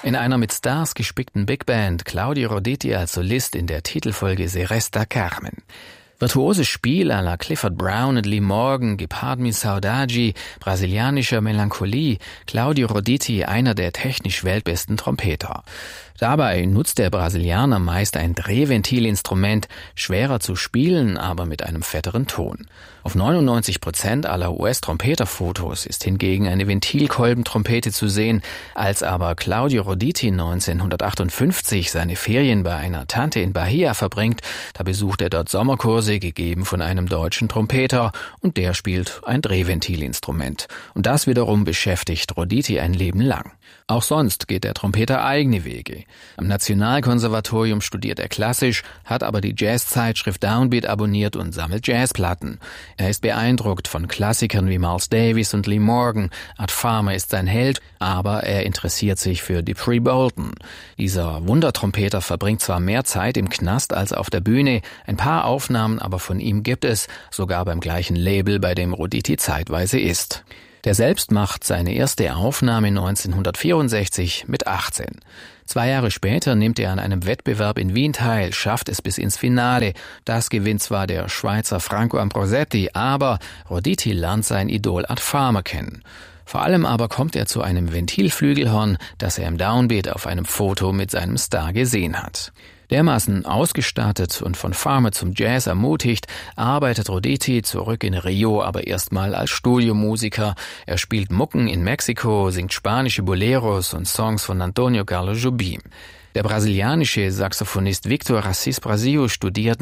In einer mit Stars gespickten Big Band, Claudio Roditi als Solist in der Titelfolge Se resta Carmen. Virtuoses Spiel à la Clifford Brown und Lee Morgan, gepaart mit Saudade, brasilianischer Melancholie, Claudio Roditi einer der technisch weltbesten Trompeter. Dabei nutzt der Brasilianer meist ein Drehventilinstrument, schwerer zu spielen, aber mit einem fetteren Ton. Auf 99% aller US-Trompeterfotos ist hingegen eine Ventilkolbentrompete zu sehen. Als aber Claudio Roditi 1958 seine Ferien bei einer Tante in Bahia verbringt, da besucht er dort Sommerkurse, gegeben von einem deutschen Trompeter, und der spielt ein Drehventilinstrument. Und das wiederum beschäftigt Roditi ein Leben lang. Auch sonst geht der Trompeter eigene Wege. Am Nationalkonservatorium studiert er klassisch, hat aber die Jazzzeitschrift Downbeat abonniert und sammelt Jazzplatten. Er ist beeindruckt von Klassikern wie Miles Davis und Lee Morgan. Art Farmer ist sein Held, aber er interessiert sich für Dupree Bolton. Dieser Wundertrompeter verbringt zwar mehr Zeit im Knast als auf der Bühne, ein paar Aufnahmen aber von ihm gibt es, sogar beim gleichen Label, bei dem Roditi zeitweise ist. Der selbst macht seine erste Aufnahme 1964 mit 18. 2 Jahre später nimmt er an einem Wettbewerb in Wien teil, schafft es bis ins Finale. Das gewinnt zwar der Schweizer Franco Ambrosetti, aber Roditi lernt sein Idol Art Farmer kennen. Vor allem aber kommt er zu einem Ventilflügelhorn, das er im Downbeat auf einem Foto mit seinem Star gesehen hat. Dermaßen ausgestattet und von Farmer zum Jazz ermutigt, arbeitet Roditi zurück in Rio aber erstmal als Studiomusiker. Er spielt Mucken in Mexiko, singt spanische Boleros und Songs von Antonio Carlos Jobim. Der brasilianische Saxophonist Victor Assis Brasil studiert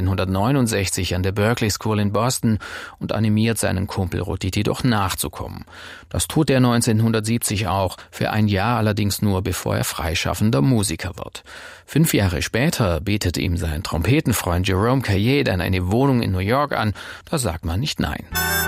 1969 an der Berklee School in Boston und animiert seinen Kumpel Roditi doch nachzukommen. Das tut er 1970 auch, für ein Jahr allerdings nur, bevor er freischaffender Musiker wird. 5 Jahre später bietet ihm sein Trompetenfreund Jerome Caillé dann eine Wohnung in New York an, da sagt man nicht nein.